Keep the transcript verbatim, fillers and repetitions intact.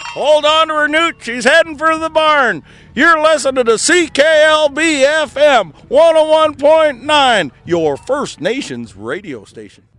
Hold on to her newt. She's heading for the barn. You're listening to C K L B F M one oh one point nine, your First Nations radio station.